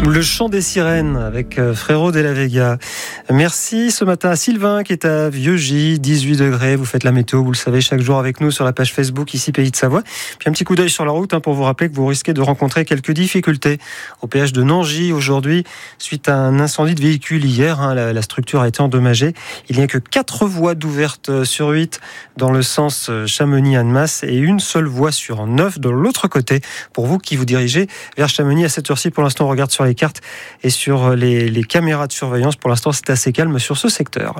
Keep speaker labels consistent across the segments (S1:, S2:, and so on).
S1: Le chant des sirènes avec Frérot de la Vega. Merci ce matin à Sylvain qui est à Vieux-Gy, 18 degrés. Vous faites la météo, vous le savez, chaque jour avec nous sur la page Facebook ici Pays de Savoie. Puis un petit coup d'œil sur la route pour vous rappeler que vous risquez de rencontrer quelques difficultés au péage de Nangy aujourd'hui suite à un incendie de véhicule hier. La structure a été endommagée. Il n'y a que 4 voies d'ouvertes sur 8 dans le sens Chamonix-Annemasse et une seule voie sur 9 de l'autre côté. Pour vous qui vous dirigez vers Chamonix à cette heure-ci, pour l'instant on regarde sur les cartes et sur les caméras de surveillance. Pour l'instant, c'est assez calme sur ce secteur.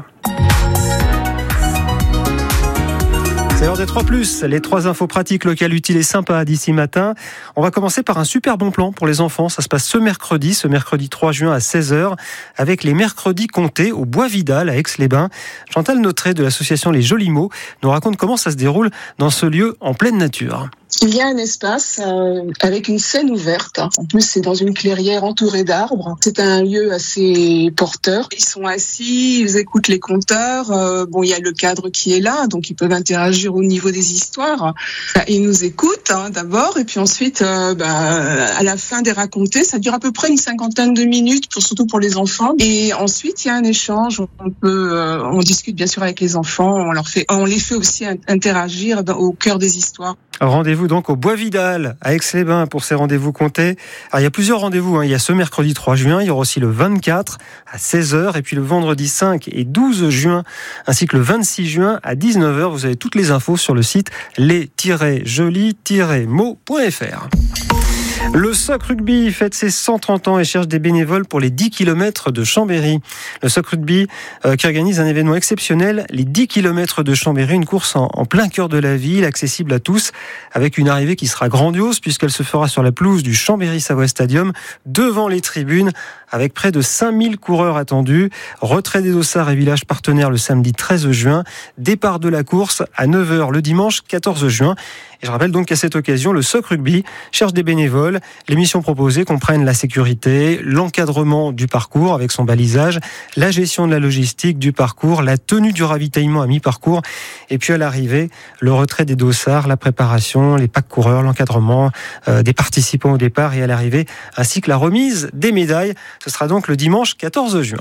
S1: C'est l'heure des 3+, les 3 infos pratiques locales utiles et sympas d'ici matin. On va commencer par un super bon plan pour les enfants. Ça se passe ce mercredi 3 juin à 16h, avec les mercredis comptés au Bois Vidal à Aix-les-Bains. Chantal Notré de l'association Les Jolis Mots nous raconte comment ça se déroule dans ce lieu en pleine nature.
S2: Il y a un espace avec une scène ouverte. En plus, c'est dans une clairière entourée d'arbres. C'est un lieu assez porteur. Ils sont assis, ils écoutent les conteurs. Il y a le cadre qui est là, donc ils peuvent interagir au niveau des histoires. Ils nous écoutent d'abord, et puis ensuite, à la fin des racontés, ça dure à peu près une 50aine de minutes, surtout pour les enfants. Et ensuite, il y a un échange. On discute bien sûr avec les enfants. On les fait aussi interagir au cœur des histoires.
S1: Rendez-vous donc au Bois Vidal à Aix-les-Bains pour ces rendez-vous comptés. Alors, il y a plusieurs rendez-vous. Il y a ce mercredi 3 juin, il y aura aussi le 24 à 16h et puis le vendredi 5 et 12 juin ainsi que le 26 juin à 19h. Vous avez toutes les infos sur le site les-jolis-mots.fr. Le SOC Rugby fête ses 130 ans et cherche des bénévoles pour les 10 km de Chambéry. Le SOC Rugby qui organise un événement exceptionnel, les 10 km de Chambéry, une course en plein cœur de la ville, accessible à tous, avec une arrivée qui sera grandiose puisqu'elle se fera sur la pelouse du Chambéry Savoie Stadium, devant les tribunes, avec près de 5000 coureurs attendus. Retrait des dossards et villages partenaires le samedi 13 juin. Départ de la course à 9h le dimanche 14 juin. Et je rappelle donc qu'à cette occasion, le SOC Rugby cherche des bénévoles. Les missions proposées comprennent la sécurité, l'encadrement du parcours avec son balisage, la gestion de la logistique du parcours, la tenue du ravitaillement à mi-parcours, et puis à l'arrivée, le retrait des dossards, la préparation, les packs coureurs, l'encadrement des participants au départ et à l'arrivée, ainsi que la remise des médailles. Ce sera donc le dimanche 14 juin.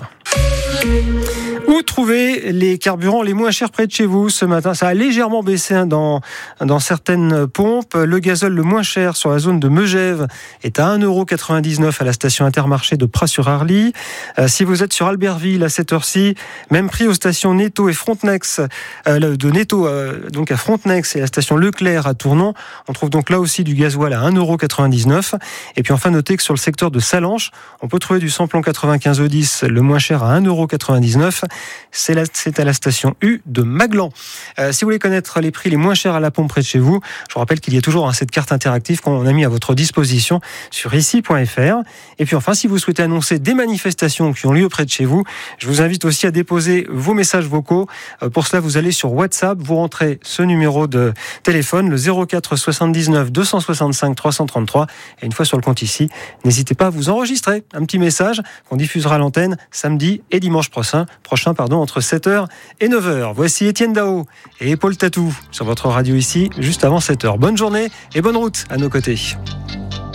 S1: Où trouver les carburants les moins chers près de chez vous ce matin? Ça a légèrement baissé dans certaines pompes. Le gazole le moins cher sur la zone de Megève est à 1,99€ à la station Intermarché de Pras-sur-Arly. Si vous êtes sur Albertville à cette heure-ci, même prix aux stations Netto et Frontenex, de Netto donc à Frontenex et la station Leclerc à Tournon. On trouve donc là aussi du gasoil à 1,99€. Et puis enfin, notez que sur le secteur de Salanches, on peut trouver du samplon 95 E10 le moins cher à 1,99€. C'est à la station U de Maglan. Si vous voulez connaître les prix les moins chers à la pompe près de chez vous, je vous rappelle qu'il y a toujours cette carte interactive qu'on a mis à votre disposition sur ici.fr. Et puis enfin, si vous souhaitez annoncer des manifestations qui ont lieu près de chez vous, je vous invite aussi à déposer vos messages vocaux. Pour cela, vous allez sur WhatsApp, vous rentrez ce numéro de téléphone, le 04 79 265 333. Et une fois sur le compte ici, n'hésitez pas à vous enregistrer un petit message qu'on diffusera à l'antenne samedi et dimanche prochain, entre 7h et 9h. Voici Étienne Dao et Paul Tatou sur votre radio ici, juste avant 7h. Bonne journée et bonne route à nos côtés.